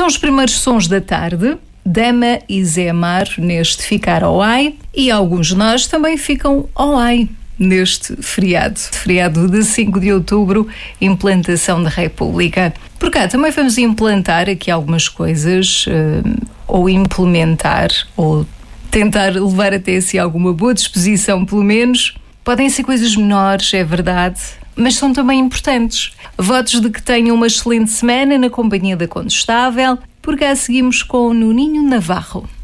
São os primeiros sons da tarde. Dama e Zé Amaro neste Ficar ao Ai, e alguns de nós também ficam ao ai neste feriado de 5 de outubro, implantação da República. Por cá também vamos implantar aqui algumas coisas, ou implementar, ou tentar levar até si alguma boa disposição, pelo menos. Podem ser coisas menores, é verdade, mas são também importantes. Votos de que tenham uma excelente semana na companhia da Condestável. Por cá seguimos com o Nuninho Navarro.